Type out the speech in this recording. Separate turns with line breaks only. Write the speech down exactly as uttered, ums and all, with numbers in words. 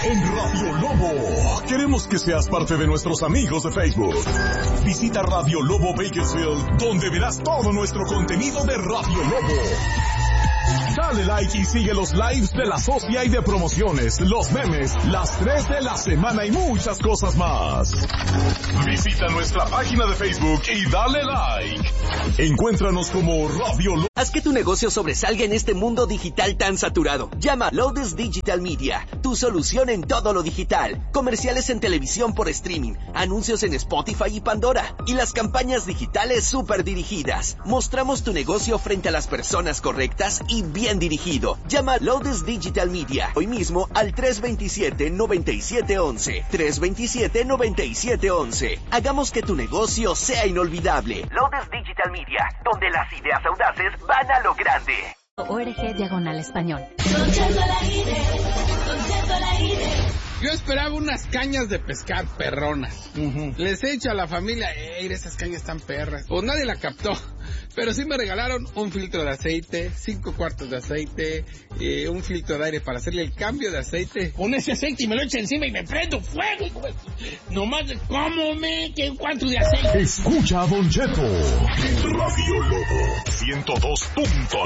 en Radio Lobo. Queremos que seas parte de nuestros amigos de Facebook. Visita Radio Lobo Bakersfield, donde verás todo nuestro contenido de Radio Lobo. Dale like y sigue los lives de la socia y de promociones, los memes, las tres de la semana y muchas cosas más. Visita nuestra página de Facebook y dale like. Encuéntranos como Radio Lobo.
Haz que tu negocio sobresalga en este mundo digital tan saturado. Llama a Lotus Digital Media, tu solución en todo lo digital. Comerciales en televisión por streaming, anuncios en Spotify y Pandora, y las campañas digitales súper dirigidas. Mostramos tu negocio frente a las personas correctas y bien dirigido. Llama a Lotus Digital Media hoy mismo al tres dos siete, nueve siete uno uno. tres dos siete, nueve siete uno uno. Hagamos que tu negocio sea inolvidable. Lotus Digital Media, donde las ideas audaces van a lo grande.
O R G diagonal español.
Yo esperaba unas cañas de pescar perronas. Uh-huh. Les he dicho a la familia, ¡ey, esas cañas están perras! Pues nadie la captó. Pero sí me regalaron un filtro de aceite, cinco cuartos de aceite, eh, un filtro de aire para hacerle el cambio de aceite.
Pon ese aceite y me lo echa encima y me prendo fuego. Nomás, ¿cómo me? ¿Qué cuánto de aceite?
Escucha a Don Cheto en Radio Lobo ciento dos punto